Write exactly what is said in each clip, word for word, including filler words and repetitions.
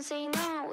say no.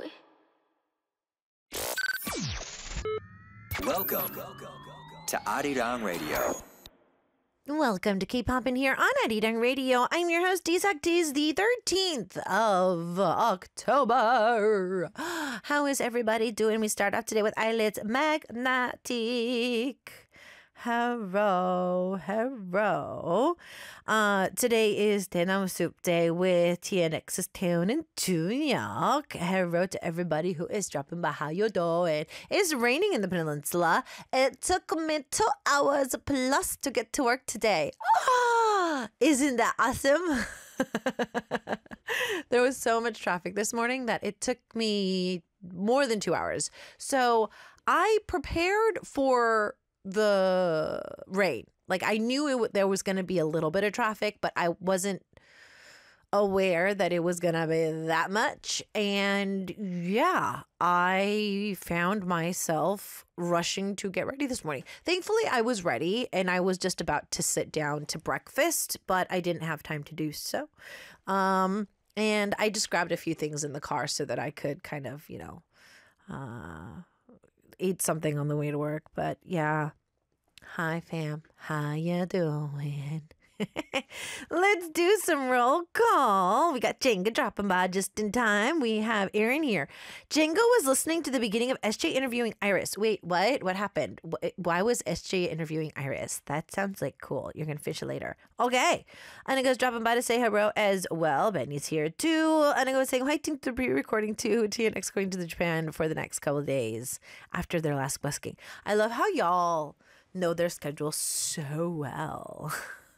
Welcome to Arirang Radio. Welcome to K-Pop in here on Arirang Radio. I'm your host, Isak. Tis the thirteenth of October. How is everybody doing? We start off today with Eyelids Magnetic. Hello, hello. Uh, today is Daenam Soup Day with T N X's Taeyeon and Joohyuk. Hello to everybody who is dropping by. How you doing? It's raining in the peninsula. It took me two hours plus to get to work today. Oh, isn't that awesome? There was so much traffic this morning that it took me more than two hours. So I prepared for the rain. Like I knew it w- there was going to be a little bit of traffic, but I wasn't aware that it was going to be that much. And yeah, I found myself rushing to get ready this morning. Thankfully, I was ready and I was just about to sit down to breakfast, but I didn't have time to do so. Um, and I just grabbed a few things in the car so that I could kind of, you know, uh, eat something on the way to work. But yeah, hi fam, how you doing? Let's do some roll call. We got Jenga dropping by just in time. We have Aaron here. Jenga was listening to the beginning of S J interviewing Iris. Wait, what? What happened? Why was S J interviewing Iris? That sounds like cool. You're going to fish it later. Okay. Anaga's dropping by to say hello as well. Benny's here too. Anaga was saying, hi, team to be recording too. T N X going to the Japan for the next couple of days after their last busking. I love how y'all know their schedule so well.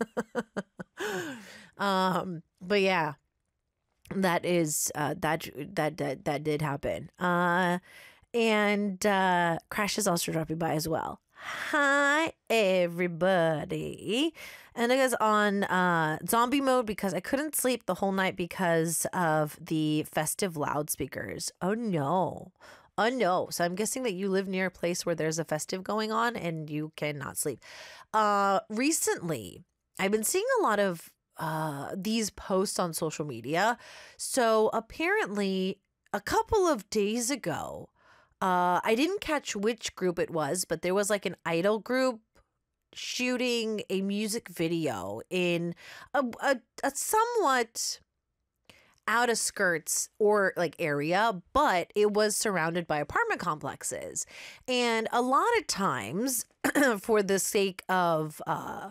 um, but yeah, that is uh, that that that that did happen. Uh, and uh, Crash is also dropping by as well. Hi everybody, and I was on uh, zombie mode because I couldn't sleep the whole night because of the festive loudspeakers. Oh no. Oh, no. So I'm guessing that you live near a place where there's a festive going on and you cannot sleep. Uh, recently, I've been seeing a lot of uh, these posts on social media. So apparently, a couple of days ago, uh, I didn't catch which group it was, but there was like an idol group shooting a music video in a, a, a somewhat out of skirts or like area, but it was surrounded by apartment complexes. And a lot of times for the sake of uh,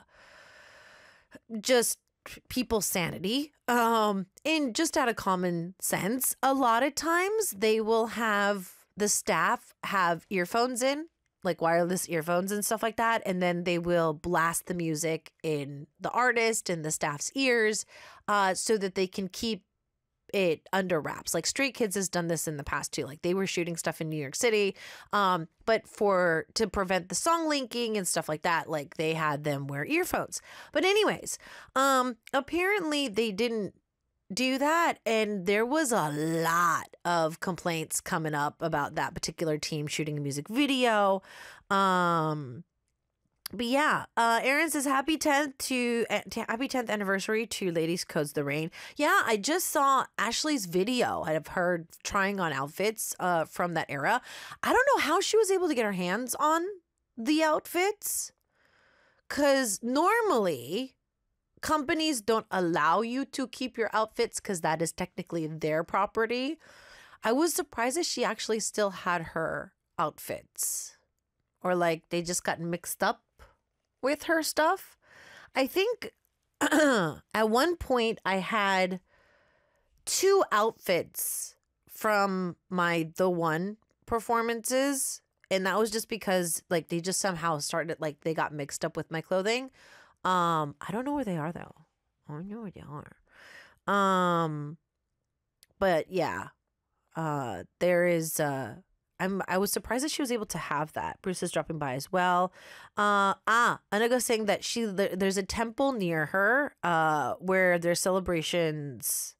just people's sanity, um, and just out of common sense, a lot of times they will have the staff have earphones in, like wireless earphones and stuff like that. And then they will blast the music in the artist and the staff's ears uh, so that they can keep it under wraps. Like Stray Kids has done this in the past too. Like they were shooting stuff in New York City, um, but for to prevent the song linking and stuff like that, like they had them wear earphones. But anyways, um, apparently they didn't do that, and there was a lot of complaints coming up about that particular team shooting a music video. Um, But yeah, uh, Aaron says happy tenth to uh, t- happy tenth anniversary to Ladies Codes the Rain. Yeah, I just saw Ashley's video of her trying on outfits uh, from that era. I don't know how she was able to get her hands on the outfits, because normally companies don't allow you to keep your outfits because that is technically their property. I was surprised that she actually still had her outfits, or like they just got mixed up with her stuff. I think at one point I had two outfits from my The One performances, and that was just because like they just somehow started, like they got mixed up with my clothing. Um, I don't know where they are though. I don't know where they are. Um, but yeah, uh, there is uh. I'm, I was surprised that she was able to have that. Bruce is dropping by as well. Uh, ah, Anaga saying that she there, there's a temple near her uh, where there's celebrations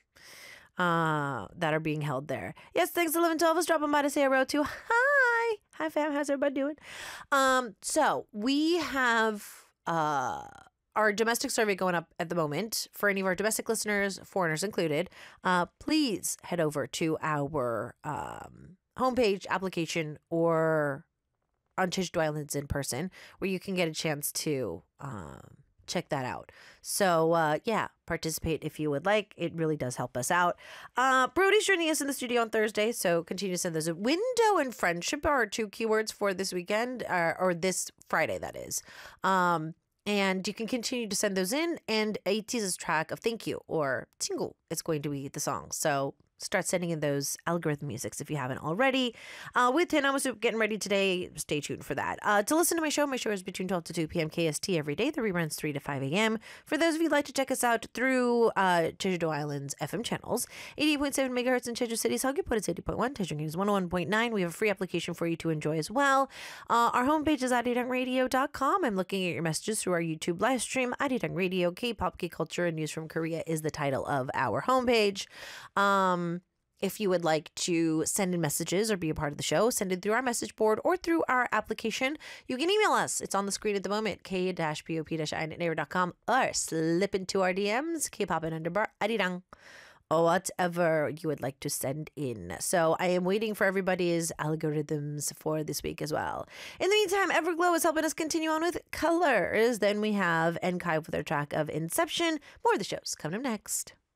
uh, that are being held there. Yes, thanks eleven twelve is dropping by to say hello too. Hi. Hi fam, how's everybody doing? Um, so we have uh, our domestic survey going up at the moment for any of our domestic listeners, foreigners included. Uh, please head over to our um, homepage, application, or on Jeju Islands in person, where you can get a chance to um, check that out. So, uh, yeah, participate if you would like. It really does help us out. Uh, Brody's joining us in the studio on Thursday, so continue to send those. Window and friendship are our two keywords for this weekend, uh, or this Friday, that is. Um, and you can continue to send those in, and a teaser's track of Thank You or Tingle is going to be the song. So start sending in those algorithm musics if you haven't already. Uh, with Hannah Soup getting ready today, stay tuned for that. Uh, to listen to my show, my show is between twelve to two p.m. K S T every day. The reruns three to five a.m. For those of you who'd like to check us out through uh, Jeju Island's F M channels, eighty-eight point seven megahertz in Jeju City, Seogwipo is eighty point one, Jeju is one oh one point nine. We have a free application for you to enjoy as well. Uh, our homepage is arirang radio dot com. I'm looking at your messages through our YouTube live stream. Arirang Radio, K-pop, K-culture, and news from Korea is the title of our homepage. Um, If you would like to send in messages or be a part of the show, send it through our message board or through our application. You can email us. It's on the screen at the moment, k dash pop dash i at naver dot com, or slip into our D Ms, kpop and underbar arirang, or whatever you would like to send in. So I am waiting for everybody's algorithms for this week as well. In the meantime, Everglow is helping us continue on with colors. Then we have Enkai with their track of Inception. More of the shows coming up next.